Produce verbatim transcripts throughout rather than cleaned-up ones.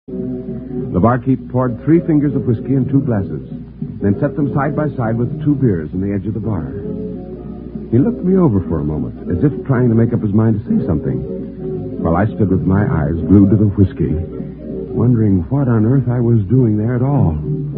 The barkeep poured three fingers of whiskey in two glasses, then set them side by side with two beers on the edge of the bar. He looked me over for a moment, as if trying to make up his mind to say something, while I stood with my eyes glued to the whiskey, wondering what on earth I was doing there at all.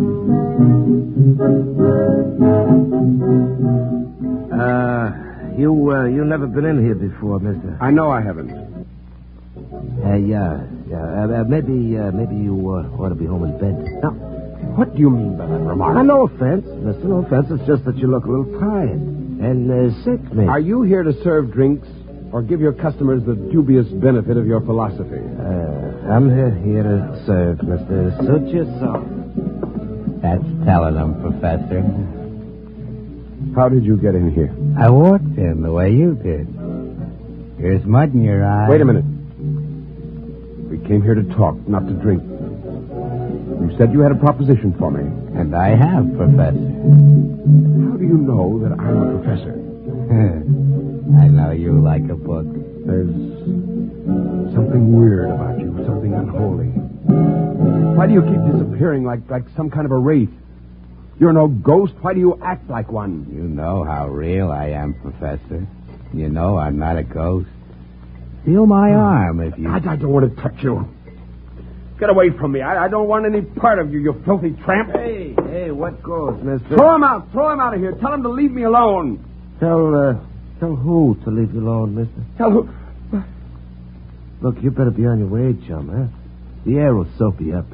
Uh, you, uh, you never been in here before, mister. I know I haven't. Uh, yeah, yeah. Uh, uh, maybe, uh, maybe you uh, ought to be home in bed. Now, what do you mean by that remark? Uh, no offense, mister. No offense. It's just that you look a little tired and uh, sick, maybe. Are you here to serve drinks or give your customers the dubious benefit of your philosophy? Uh, I'm here, here to serve, mister. Suit yourself. That's telling them, Professor. How did you get in here? I walked in the way you did. There's mud in your eye. Wait a minute. We came here to talk, not to drink. You said you had a proposition for me. And I have, Professor. How do you know that I'm a professor? I know you like a book. There's something weird about you, something unholy. Why do you keep disappearing like, like some kind of a wraith? You're no ghost. Why do you act like one? You know how real I am, Professor. You know I'm not a ghost. Feel my arm if you... I, I don't want to touch you. Get away from me. I, I don't want any part of you, you filthy tramp. Hey, hey, what goes, mister? Throw him out. Throw him out of here. Tell him to leave me alone. Tell, uh, tell who to leave you alone, mister? Tell who... Look, you better be on your way, chum, huh? The air will soap you up.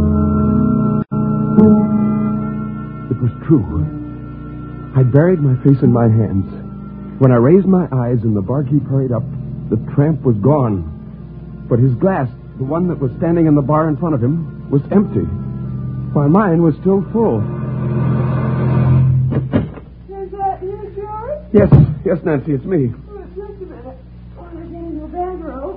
It was true. I buried my face in my hands. When I raised my eyes and the barkeep hurried up, the tramp was gone. But his glass, the one that was standing in the bar in front of him, was empty, while mine was still full. Is that you, George? Yes, yes, Nancy, it's me. Oh, just a minute. While we're getting your bedroom.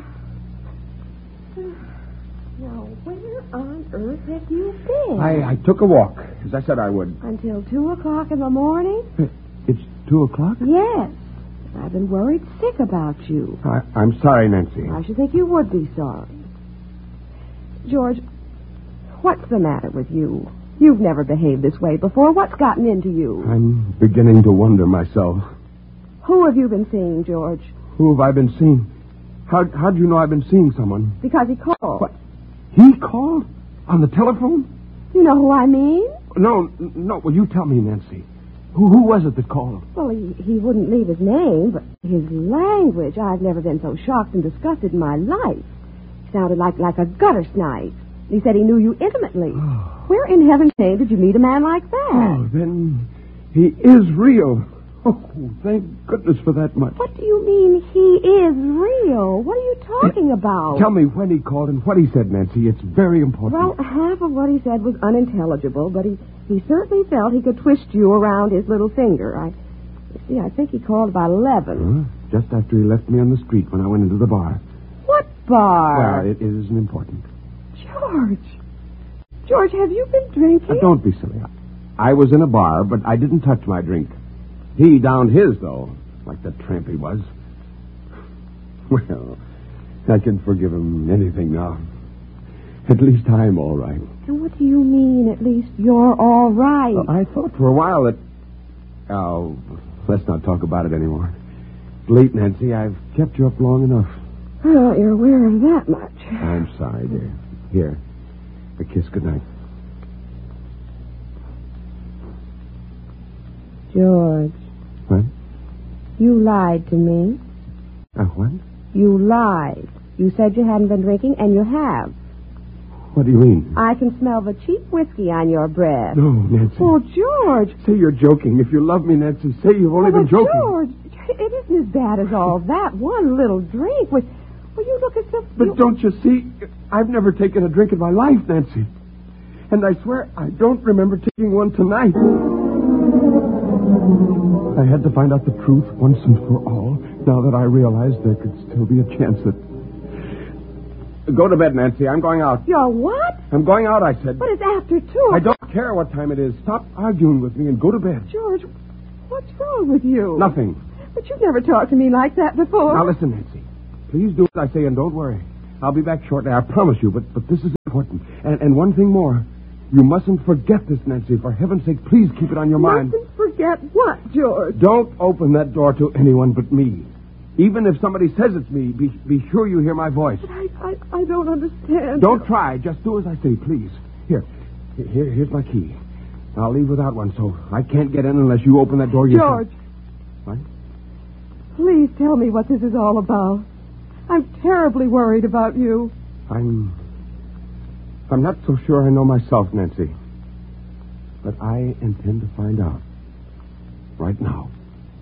Now, where on earth have you been? I, I took a walk, as I said I would. Until two o'clock in the morning? It's two o'clock? Yes. I've been worried sick about you. I, I'm sorry, Nancy. I should think you would be sorry. George, what's the matter with you? You've never behaved this way before. What's gotten into you? I'm beginning to wonder myself. Who have you been seeing, George? Who have I been seeing? How, how'd you know I've been seeing someone? Because he called. What? He called? On the telephone? You know who I mean? No, no. Well, you tell me, Nancy. Who, who was it that called? Well, he, he wouldn't leave his name, but his language, I've never been so shocked and disgusted in my life. He sounded like, like a gutter snipe. He said he knew you intimately. Oh. Where in heaven's name did you meet a man like that? Oh, then he is real. Oh, thank goodness for that much. What do you mean he is real? What are you talking about? Tell me when he called and what he said, Nancy. It's very important. Well, half of what he said was unintelligible, but he, he certainly felt he could twist you around his little finger. I, you see, I think he called about eleven. Huh? Just after he left me on the street when I went into the bar. What bar? Well, it, it isn't important. George. George, have you been drinking? Uh, don't be silly. I was in a bar, but I didn't touch my drink. He downed his, though, like the tramp he was. Well, I can forgive him anything now. At least I'm all right. And what do you mean, at least you're all right? Well, I thought for a while that... Oh, let's not talk about it anymore. It's late, Nancy. I've kept you up long enough. Oh, you're aware of that much. I'm sorry, dear. Here, a kiss goodnight. George. What? You lied to me. Uh, what? You lied. You said you hadn't been drinking, and you have. What do you mean? I can smell the cheap whiskey on your breath. No, Nancy. Oh, George. Say you're joking. If you love me, Nancy, say you've only oh, been joking. George, it isn't as bad as all that. One little drink. Well, well you look at the... But you... don't you see? I've never taken a drink in my life, Nancy. And I swear I don't remember taking one tonight. I had to find out the truth once and for all, now that I realized there could still be a chance that... Go to bed, Nancy. I'm going out. You're what? I'm going out, I said. But it's after two. I don't care what time it is. Stop arguing with me and go to bed. George, what's wrong with you? Nothing. But you've never talked to me like that before. Now listen, Nancy. Please do as I say and don't worry. I'll be back shortly, I promise you, but, but this is important. And, and one thing more. You mustn't forget this, Nancy. For heaven's sake, please keep it on your mind. Mustn't forget what, George? Don't open that door to anyone but me. Even if somebody says it's me, be, be sure you hear my voice. But I, I, I don't understand. Don't try. Just do as I say, please. Here. Here, here's my key. I'll leave without one, so I can't get in unless you open that door yourself. George. What? Please tell me what this is all about. I'm terribly worried about you. I'm... I'm not so sure I know myself, Nancy. But I intend to find out. Right now.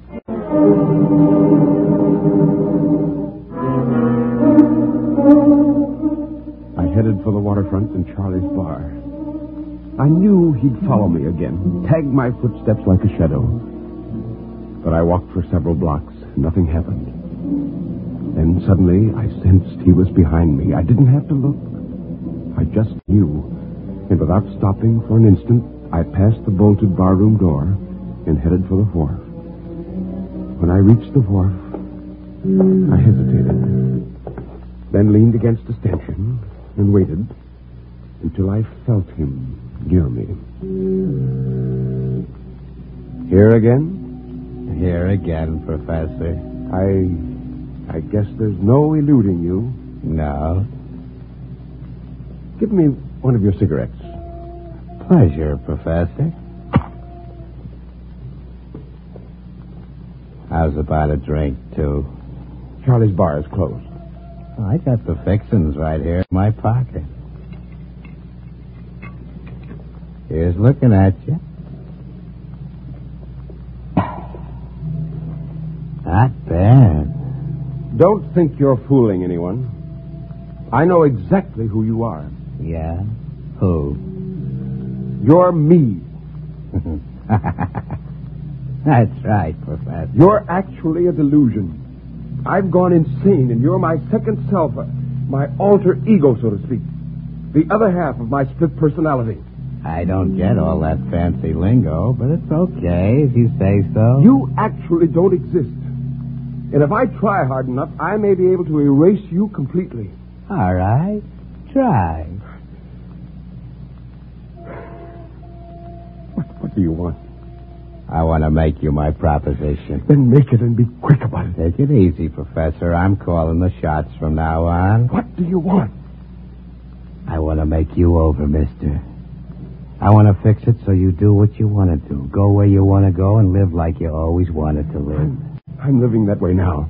I headed for the waterfront and Charlie's bar. I knew he'd follow me again, tag my footsteps like a shadow. But I walked for several blocks. Nothing happened. Then suddenly I sensed he was behind me. I didn't have to look. I just knew. And without stopping for an instant, I passed the bolted barroom door and headed for the wharf. When I reached the wharf, I hesitated. Then leaned against a stanchion and waited until I felt him near me. Here again? Here again, Professor. I... I guess there's no eluding you. No. Give me one of your cigarettes. Pleasure, Professor. How's about a drink, too? Charlie's bar is closed. I got the fixings right here in my pocket. Here's looking at you. Not bad. Don't think you're fooling anyone. I know exactly who you are. Yeah? Who? You're me. That's right, Professor. You're actually a delusion. I've gone insane, and you're my second self, uh, my alter ego, so to speak. The other half of my split personality. I don't get all that fancy lingo, but it's okay if you say so. You actually don't exist. And if I try hard enough, I may be able to erase you completely. All right. Try. What, what do you want? I want to make you my proposition. Then make it and be quick about it. Take it easy, Professor. I'm calling the shots from now on. What do you want? I want to make you over, mister. I want to fix it so you do what you want to do. Go where you want to go and live like you always wanted to live. I'm, I'm living that way now.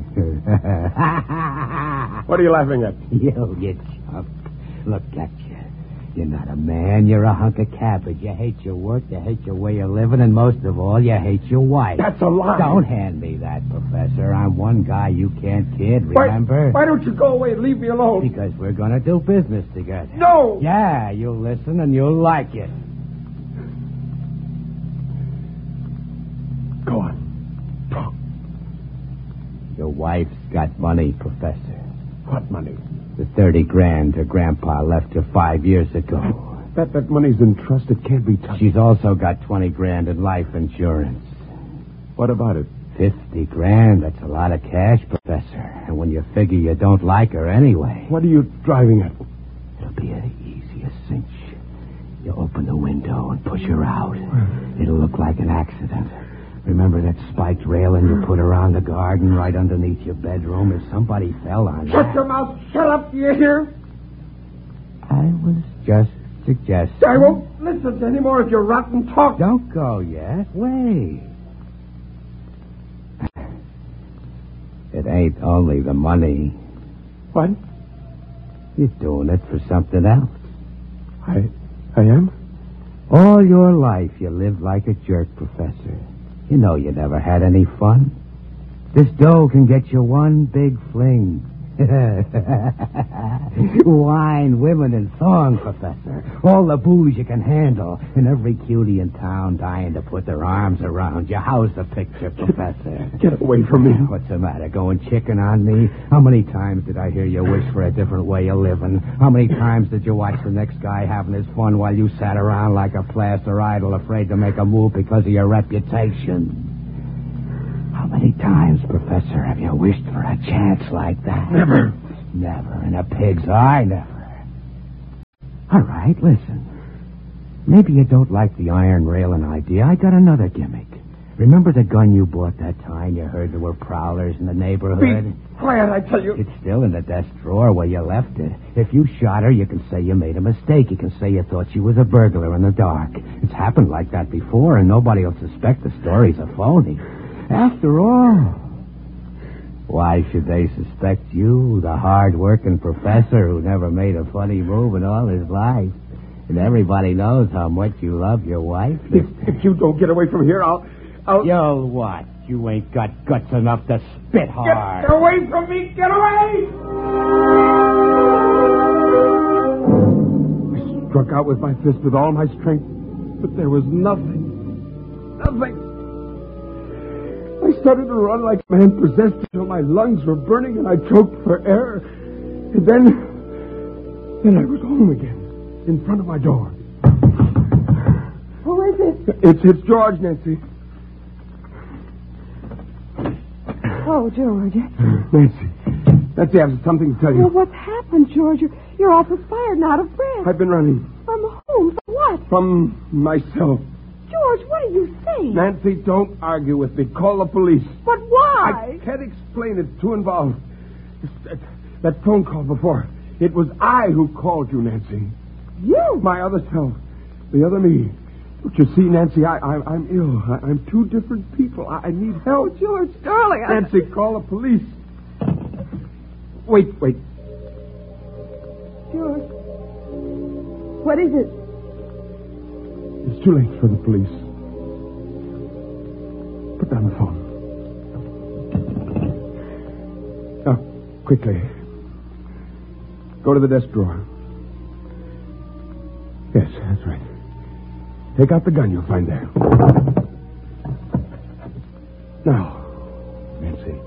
What are you laughing at? You, you chump. Look at you. You're not a man. You're a hunk of cabbage. You hate your work, you hate your way of living, and most of all, you hate your wife. That's a lie. Don't hand me that, Professor. I'm one guy you can't kid, remember? Why, why don't you go away and leave me alone? Because we're going to do business together. No! Yeah, you'll listen and you'll like it. Go on. Talk. Your wife's got money, Professor. What money? The thirty grand her grandpa left her five years ago. That that money's in trust. It can't be touched. She's also got twenty grand in life insurance. What about it? Fifty grand. That's a lot of cash, Professor. And when you figure you don't like her anyway. What are you driving at? It'll be the easiest cinch. You open the window and push her out. It'll look like an accident. Remember that spiked railing you put around the garden right underneath your bedroom? If somebody fell on Shut that... your mouth. Shut up. Do you hear? I was just suggesting... I won't listen to any more of your rotten talk. Don't go yet. Wait. It ain't only the money. What? You're doing it for something else. I... I am? All your life you lived like a jerk, Professor. You know you never had any fun. This dough can get you one big fling. Wine, women, and song, Professor. All the booze you can handle. And every cutie in town dying to put their arms around you. How's the picture, Professor? Get away from me. What's the matter, going chicken on me? How many times did I hear you wish for a different way of living? How many times did you watch the next guy having his fun while you sat around like a plaster idol afraid to make a move because of your reputation? How many times, Professor, have you wished for a chance like that? Never. Never. In a pig's eye, never. All right, listen. Maybe you don't like the iron railing idea. I got another gimmick. Remember the gun you bought that time you heard there were prowlers in the neighborhood? Be quiet, I tell you. It's still in the desk drawer where you left it. If you shot her, you can say you made a mistake. You can say you thought she was a burglar in the dark. It's happened like that before, and nobody will suspect the story's a phony. After all, why should they suspect you, the hard-working professor who never made a funny move in all his life? And everybody knows how much you love your wife. If, if you don't get away from here, I'll... I'll... You'll what? You ain't got guts enough to spit hard. Get away from me! Get away! I struck out with my fist with all my strength, but there was nothing. Nothing. I started to run like a man possessed until my lungs were burning and I choked for air. And then... Then I was home again, in front of my door. Who is it? It's, it's George, Nancy. Oh, George. Nancy. Nancy, I have something to tell you. Well, what's happened, George? You're, you're all perspired and out of breath. I've been running. From whom? From what? From myself. George, what are you saying? Nancy, don't argue with me. Call the police. But why? I can't explain it. It's too involved. That, that phone call before. It was I who called you, Nancy. You? My other self. The other me. But you see, Nancy, I, I, I'm ill. I, I'm two different people. I, I need help. Oh, George, darling. I... Nancy, call the police. Wait, wait. George. What is it? It's too late for the police. Put down the phone. Now, quickly. Go to the desk drawer. Yes, that's right. Take out the gun you'll find there. Now, Nancy.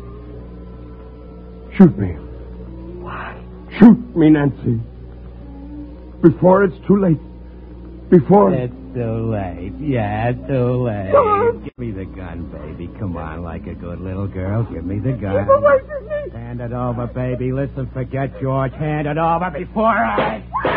Shoot me. Why? Shoot me, Nancy. Before it's too late. Before... It's too late. Yeah, too late. George. Give me the gun, baby. Come on, like a good little girl. Give me the gun. Keep away from me. Hand it over, baby. Listen, forget George. Hand it over before I...